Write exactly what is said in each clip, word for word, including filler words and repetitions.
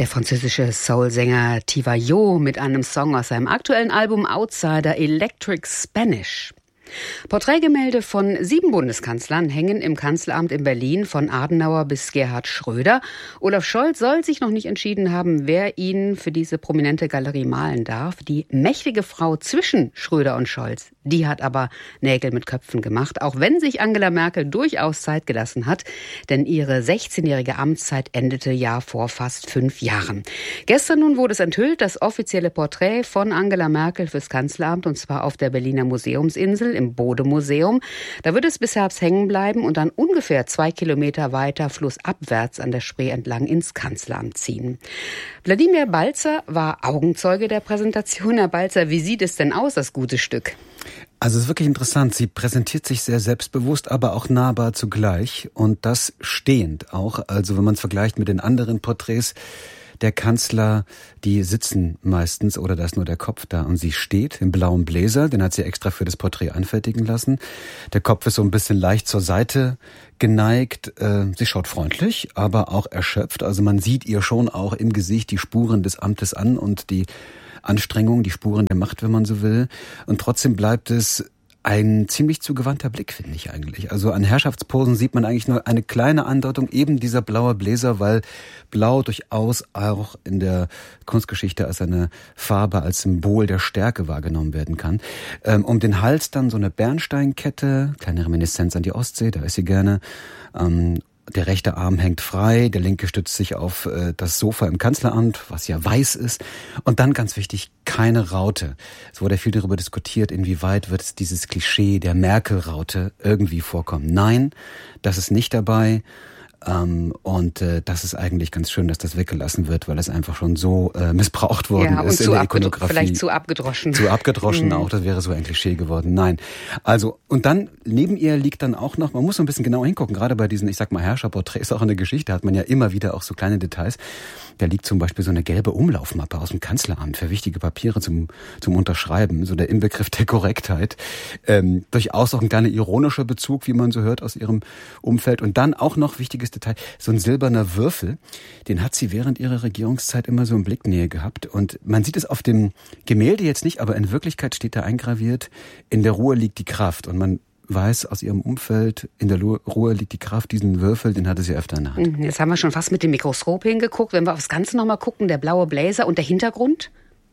Der französische Soul-Sänger Tiva Yo mit einem Song aus seinem aktuellen Album Outsider Electric Spanish. Porträtgemälde von sieben Bundeskanzlern hängen im Kanzleramt in Berlin, von Adenauer bis Gerhard Schröder. Olaf Scholz soll sich noch nicht entschieden haben, wer ihn für diese prominente Galerie malen darf. Die mächtige Frau zwischen Schröder und Scholz, die hat aber Nägel mit Köpfen gemacht, auch wenn sich Angela Merkel durchaus Zeit gelassen hat, denn ihre sechzehnjährige Amtszeit endete ja vor fast fünf Jahren. Gestern nun wurde es enthüllt, das offizielle Porträt von Angela Merkel fürs Kanzleramt, und zwar auf der Berliner Museumsinsel im Bode-Museum. Da wird es bis Herbst hängen bleiben und dann ungefähr zwei Kilometer weiter flussabwärts an der Spree entlang ins Kanzleramt ziehen. Wladimir Balzer war Augenzeuge der Präsentation. Herr Balzer, wie sieht es denn aus, das gute Stück? Also es ist wirklich interessant. Sie präsentiert sich sehr selbstbewusst, aber auch nahbar zugleich. Und das stehend auch. Also wenn man es vergleicht mit den anderen Porträts der Kanzler, die sitzen meistens, oder da ist nur der Kopf da, und sie steht im blauen Bläser, den hat sie extra für das Porträt anfertigen lassen. Der Kopf ist so ein bisschen leicht zur Seite geneigt. Sie schaut freundlich, aber auch erschöpft. Also man sieht ihr schon auch im Gesicht die Spuren des Amtes an und die Anstrengung, die Spuren der Macht, wenn man so will. Und trotzdem bleibt es ein ziemlich zugewandter Blick, finde ich eigentlich. Also an Herrschaftsposen sieht man eigentlich nur eine kleine Andeutung eben dieser blaue Bläser, weil Blau durchaus auch in der Kunstgeschichte als eine Farbe, als Symbol der Stärke wahrgenommen werden kann. Ähm, um den Hals dann so eine Bernsteinkette, kleine Reminiszenz an die Ostsee, da ist sie gerne. Ähm, Der rechte Arm hängt frei, der linke stützt sich auf äh, das Sofa im Kanzleramt, was ja weiß ist. Und dann ganz wichtig, keine Raute. Es wurde viel darüber diskutiert, inwieweit wird es dieses Klischee der Merkel-Raute irgendwie vorkommen. Nein, das ist nicht dabei. Ähm, und äh, das ist eigentlich ganz schön, dass das weggelassen wird, weil es einfach schon so äh, missbraucht worden ja, ist in der Ikonografie. Vielleicht zu abgedroschen. Zu abgedroschen auch, das wäre so ein Klischee geworden. Nein. Also, und dann, neben ihr liegt dann auch noch, man muss so ein bisschen genau hingucken, gerade bei diesen, ich sag mal, Herrscherporträts, auch in der Geschichte hat man ja immer wieder auch so kleine Details. Da liegt zum Beispiel so eine gelbe Umlaufmappe aus dem Kanzleramt für wichtige Papiere zum, zum Unterschreiben, so der Inbegriff der Korrektheit. Ähm, durchaus auch ein kleiner ironischer Bezug, wie man so hört aus ihrem Umfeld. Und dann auch noch wichtiges Detail, so ein silberner Würfel, den hat sie während ihrer Regierungszeit immer so in Blicknähe gehabt. Und man sieht es auf dem Gemälde jetzt nicht, aber in Wirklichkeit steht da eingraviert, in der Ruhe liegt die Kraft. Und man weiß aus ihrem Umfeld, in der Ruhe liegt die Kraft, diesen Würfel, den hatte sie öfter in der Hand. Jetzt haben wir schon fast mit dem Mikroskop hingeguckt. Wenn wir aufs Ganze nochmal gucken, der blaue Bläser und der Hintergrund?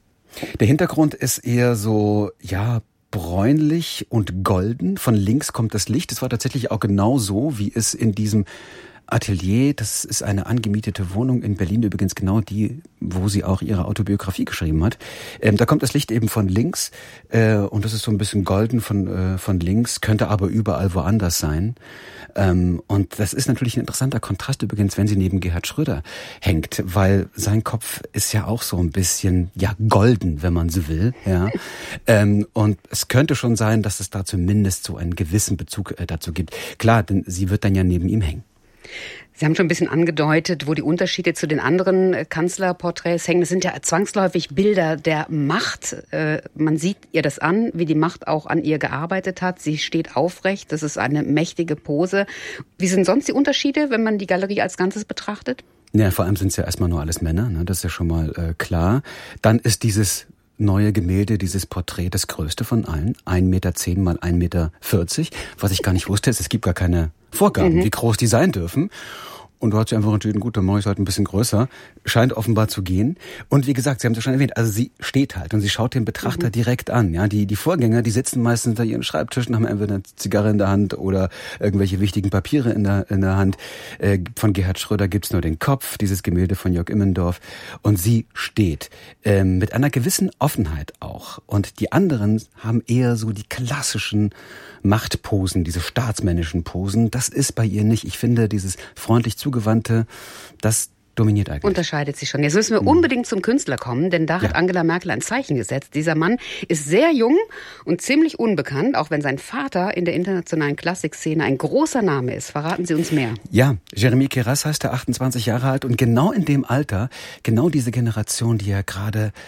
Der Hintergrund ist eher so, ja, bräunlich und golden. Von links kommt das Licht. Es war tatsächlich auch genau so, wie es in diesem Atelier, das ist eine angemietete Wohnung in Berlin, übrigens genau die, wo sie auch ihre Autobiografie geschrieben hat. Ähm, da kommt das Licht eben von links äh, und das ist so ein bisschen golden von äh, von links, könnte aber überall woanders sein. Ähm, und das ist natürlich ein interessanter Kontrast übrigens, wenn sie neben Gerhard Schröder hängt, weil sein Kopf ist ja auch so ein bisschen, ja, golden, wenn man so will. Ja. ähm, und es könnte schon sein, dass es da zumindest so einen gewissen Bezug äh, dazu gibt. Klar, denn sie wird dann ja neben ihm hängen. Sie haben schon ein bisschen angedeutet, wo die Unterschiede zu den anderen Kanzlerporträts hängen. Das sind ja zwangsläufig Bilder der Macht. Man sieht ihr das an, wie die Macht auch an ihr gearbeitet hat. Sie steht aufrecht, das ist eine mächtige Pose. Wie sind sonst die Unterschiede, wenn man die Galerie als Ganzes betrachtet? Ja, vor allem sind es ja erstmal nur alles Männer, ne? Das ist ja schon mal äh, klar. Dann ist dieses neue Gemälde, dieses Porträt, das größte von allen. ein Meter zehn mal ein Meter vierzig. Was ich gar nicht wusste, ist, es gibt gar keine Vorgaben, mhm. wie groß die sein dürfen. Und du hast dich einfach entschieden, gut, dann mache ich es halt ein bisschen größer. Scheint offenbar zu gehen. Und wie gesagt, Sie haben es ja schon erwähnt, also sie steht halt und sie schaut den Betrachter mhm. direkt an. Ja, die, die Vorgänger, die sitzen meistens hinter ihren Schreibtischen, haben entweder eine Zigarre in der Hand oder irgendwelche wichtigen Papiere in der, in der Hand. Äh, von Gerhard Schröder gibt's nur den Kopf, dieses Gemälde von Jörg Immendorf. Und sie steht äh, mit einer gewissen Offenheit auch. Und die anderen haben eher so die klassischen Machtposen, diese staatsmännischen Posen. Das ist bei ihr nicht. Ich finde, dieses freundlich zugewandte, das dominiert eigentlich. Unterscheidet sich schon. Jetzt müssen wir unbedingt zum Künstler kommen, denn da ja. hat Angela Merkel ein Zeichen gesetzt. Dieser Mann ist sehr jung und ziemlich unbekannt, auch wenn sein Vater in der internationalen Klassikszene ein großer Name ist. Verraten Sie uns mehr. Ja, Jeremy Keras heißt er, achtundzwanzig Jahre alt, und genau in dem Alter, genau diese Generation, die ja gerade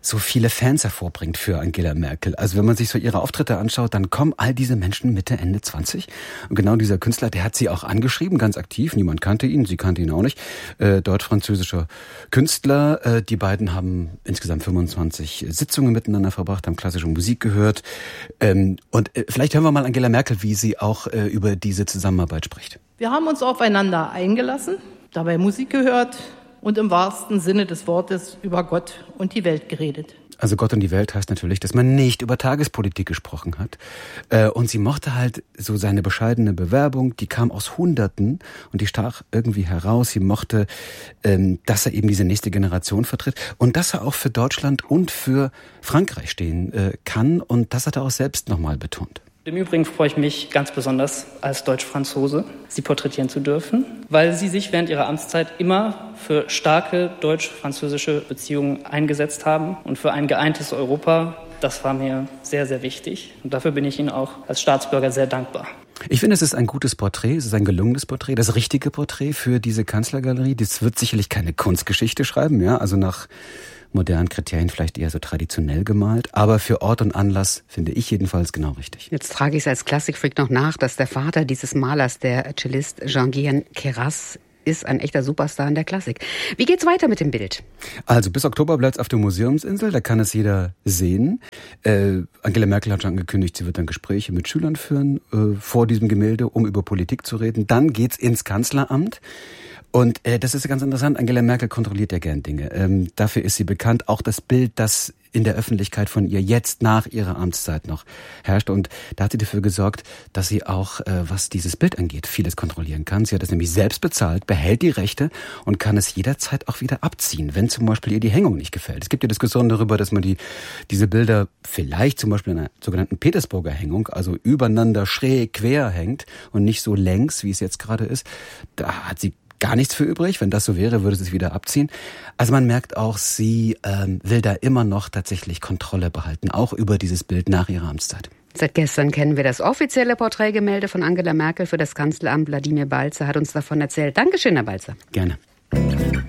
so viele Fans hervorbringt für Angela Merkel. Also wenn man sich so ihre Auftritte anschaut, dann kommen all diese Menschen Mitte, Ende zwanzig. Und genau dieser Künstler, der hat sie auch angeschrieben, ganz aktiv. Niemand kannte ihn, sie kannte ihn auch nicht. Äh, deutsch-französischer Künstler. Äh, die beiden haben insgesamt fünfundzwanzig Sitzungen miteinander verbracht, haben klassische Musik gehört. Ähm, und äh, vielleicht hören wir mal Angela Merkel, wie sie auch äh, über diese Zusammenarbeit spricht. Wir haben uns aufeinander eingelassen, dabei Musik gehört und im wahrsten Sinne des Wortes über Gott und die Welt geredet. Also Gott und die Welt heißt natürlich, dass man nicht über Tagespolitik gesprochen hat. Und sie mochte halt so seine bescheidene Bewerbung, die kam aus Hunderten und die stach irgendwie heraus. Sie mochte, dass er eben diese nächste Generation vertritt und dass er auch für Deutschland und für Frankreich stehen kann. Und das hat er auch selbst nochmal betont. Im Übrigen freue ich mich ganz besonders, als Deutsch-Franzose Sie porträtieren zu dürfen, weil Sie sich während Ihrer Amtszeit immer für starke deutsch-französische Beziehungen eingesetzt haben und für ein geeintes Europa. Das war mir sehr, sehr wichtig und dafür bin ich Ihnen auch als Staatsbürger sehr dankbar. Ich finde, es ist ein gutes Porträt, es ist ein gelungenes Porträt, das richtige Porträt für diese Kanzlergalerie. Das wird sicherlich keine Kunstgeschichte schreiben, ja, also nach modernen Kriterien vielleicht eher so traditionell gemalt, aber für Ort und Anlass finde ich jedenfalls genau richtig. Jetzt trage ich es als Klassikfreak noch nach, dass der Vater dieses Malers, der Cellist Jean-Guyen Queyras, ist ein echter Superstar in der Klassik. Wie geht's weiter mit dem Bild? Also bis Oktober bleibt es auf der Museumsinsel, da kann es jeder sehen. Äh, Angela Merkel hat schon angekündigt, sie wird dann Gespräche mit Schülern führen äh, vor diesem Gemälde, um über Politik zu reden. Dann geht's ins Kanzleramt. Und äh, das ist ganz interessant, Angela Merkel kontrolliert ja gern Dinge. Ähm, dafür ist sie bekannt. Auch das Bild, das in der Öffentlichkeit von ihr jetzt nach ihrer Amtszeit noch herrscht. Und da hat sie dafür gesorgt, dass sie auch, äh, was dieses Bild angeht, vieles kontrollieren kann. Sie hat es nämlich selbst bezahlt, behält die Rechte und kann es jederzeit auch wieder abziehen, wenn zum Beispiel ihr die Hängung nicht gefällt. Es gibt ja Diskussionen darüber, dass man die diese Bilder vielleicht zum Beispiel in einer sogenannten Petersburger Hängung, also übereinander schräg quer hängt und nicht so längs, wie es jetzt gerade ist. Da hat sie gar nichts für übrig. Wenn das so wäre, würde sie es wieder abziehen. Also man merkt auch, sie ähm, will da immer noch tatsächlich Kontrolle behalten, auch über dieses Bild nach ihrer Amtszeit. Seit gestern kennen wir das offizielle Porträtgemälde von Angela Merkel für das Kanzleramt. Wladimir Balzer hat uns davon erzählt. Dankeschön, Herr Balzer. Gerne.